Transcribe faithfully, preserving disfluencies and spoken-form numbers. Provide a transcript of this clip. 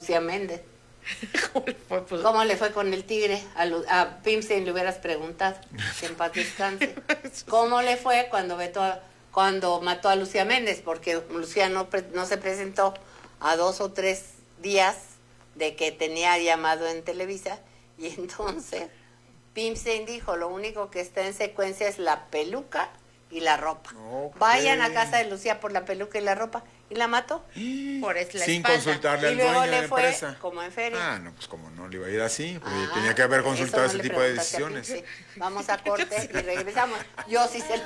Lucía Méndez. ¿Cómo le fue? Pues, ¿Cómo le fue con el tigre? A, Lu- a Pimstein le hubieras preguntado, que en paz descanse. ¿Cómo le fue cuando vetó a- cuando mató a Lucía Méndez? Porque Lucía no, pre- no se presentó a dos o tres días de que tenía llamado en Televisa, y entonces Pimstein dijo, lo único que está en secuencia es la peluca y la ropa. Ok. Vayan a casa de Lucía por la peluca y la ropa, y la mató. por es la Sin espalda. consultarle Y al luego dueño de le la fue empresa. como en feria. Ah, no, pues como no le iba a ir así, porque Ah, tenía que haber eso consultado no ese le tipo de preguntaste a decisiones. Pimstein. Vamos a corte y regresamos. Yo sí se lo